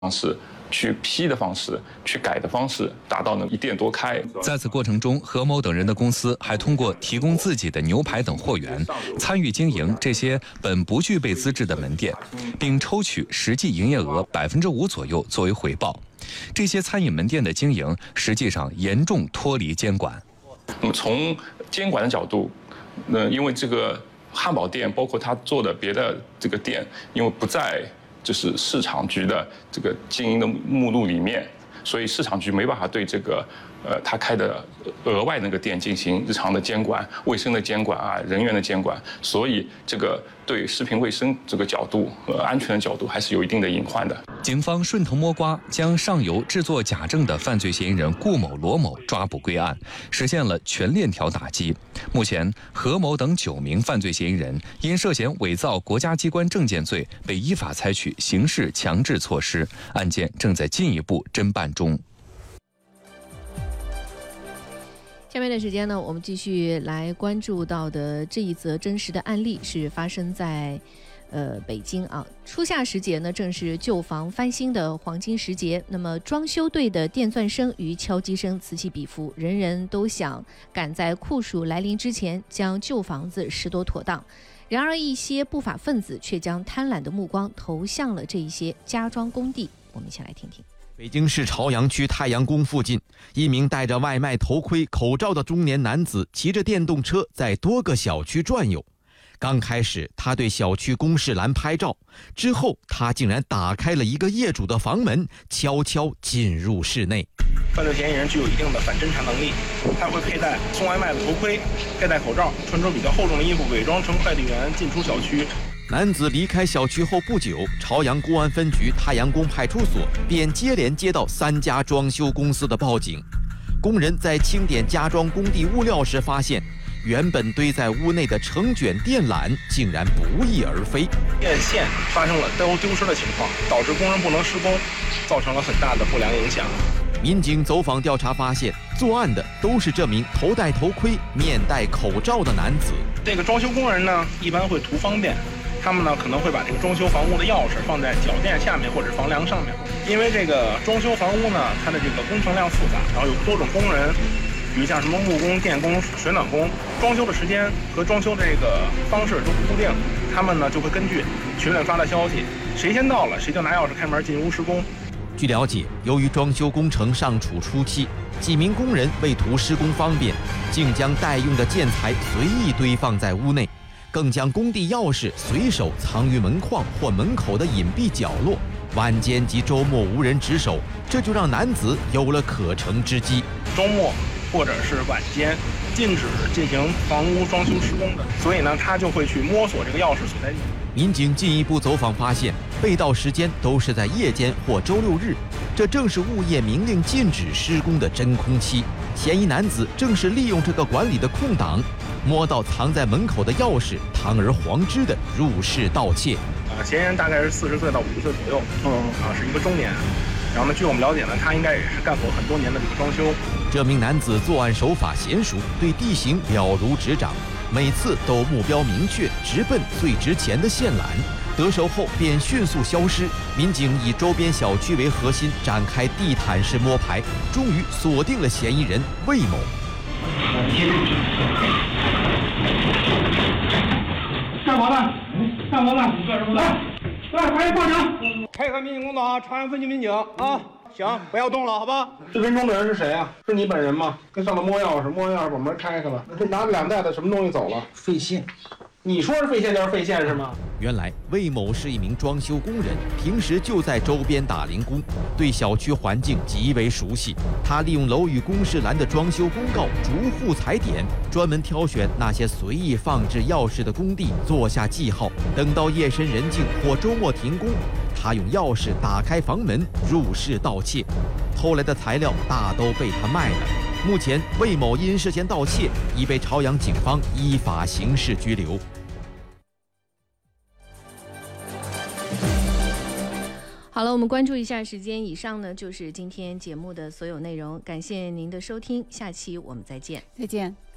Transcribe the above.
方式。去批的方式，去改的方式，达到一店多开。 在此过程中，何某等人的公司还通过提供自己的牛排等货源，参与经营这些本不具备资质的门店，并抽取实际营业额5%左右作为回报。这些餐饮门店的经营实际上严重脱离监管。 那么从监管的角度，因为这个汉堡店，包括他做的别的这个店，因为不在就是市场局的这个经营的目录里面，所以市场局没办法对这个他开的额外那个店进行日常的监管、卫生的监管啊、人员的监管，所以这个对食品卫生这个角度和安全的角度还是有一定的隐患的。 警方顺藤摸瓜，将上游制作假证的犯罪嫌疑人顾某、罗某抓捕归案，实现了全链条打击。目前，何某等9名犯罪嫌疑人因涉嫌伪造国家机关证件罪，被依法采取刑事强制措施，案件正在进一步侦办中。 下面的时间呢，我们继续来关注到的这一则真实的案例是发生在北京啊。初夏时节呢，正是旧房翻新的黄金时节。那么装修队的电钻声与敲击声此起彼伏，人人都想赶在酷暑来临之前将旧房子拾掇妥当。然而一些不法分子却将贪婪的目光投向了这一些家装工地。我们一起来听听。 北京市朝阳区太阳宫附近，一名戴着外卖头盔、口罩的中年男子骑着电动车在多个小区转悠。刚开始，他对小区公示栏拍照，之后他竟然打开了一个业主的房门，悄悄进入室内。 犯罪嫌疑人具有一定的反侦查能力，他会佩戴送外卖的头盔，佩戴口罩，穿着比较厚重的衣服，伪装成快递员进出小区。 男子离开小区后不久，朝阳公安分局太阳宫派出所便接连接到3家装修公司的报警。工人在清点家装工地物料时发现，原本堆在屋内的成卷电缆竟然不翼而飞， 电线发生了丢失的情况，导致工人不能施工，造成了很大的不良影响。 民警走访调查发现，作案的都是这名头戴头盔、面戴口罩的男子。 这个装修工人呢，一般会图方便，他们呢可能会把这个装修房屋的钥匙放在脚垫下面或者房梁上面。因为这个装修房屋呢，它的这个工程量复杂，然后有多种工人，比如像什么木工、电工、水暖工，装修的时间和装修的这个方式都不固定，他们呢就会根据群里发的消息，谁先到了，谁就拿钥匙开门进屋施工。 据了解，由于装修工程尚处初期，几名工人为图施工方便，竟将待用的建材随意堆放在屋内，更将工地钥匙随手藏于门框或门口的隐蔽角落。晚间及周末无人值守，这就让男子有了可乘之机。 周末或者是晚间禁止进行房屋装修施工的，所以呢，他就会去摸索这个钥匙所在地。 民警进一步走访发现，被盗时间都是在夜间或周6日，这正是物业明令禁止施工的真空期。嫌疑男子正是利用这个管理的空档，摸到藏在门口的钥匙，堂而皇之的入室盗窃。 嫌疑人大概是40岁到50岁左右，是一个中年。然后呢，据我们了解呢，他应该也是干过很多年的这个装修。 这名男子作案手法娴熟，对地形了如指掌，每次都目标明确，直奔最值钱的线缆。得手后便迅速消失。民警以周边小区为核心，展开地毯式摸排，终于锁定了嫌疑人魏某。 干嘛呢？干嘛呢？你干什么呢？来，赶紧报警！ 配合民警工作啊，朝阳分局民警啊。行，不要动了，好吧？视频中的人是谁啊？是你本人吗？跟上头摸钥匙把门开开了，这拿着2袋子什么东西走了？ 费线。 你说是费线就是费线是吗？ 原来魏某是一名装修工人，平时就在周边打零工，对小区环境极为熟悉。他利用楼宇公示栏的装修公告逐户踩点，专门挑选那些随意放置钥匙的工地做下记号，等到夜深人静或周末停工，他用钥匙打开房门入室盗窃。偷来的材料大都被他卖了。目前，魏某因涉嫌盗窃，已被朝阳警方依法刑事拘留。 好了，我们关注一下时间。以上呢就是今天节目的所有内容，感谢您的收听，下期我们再见。 再见。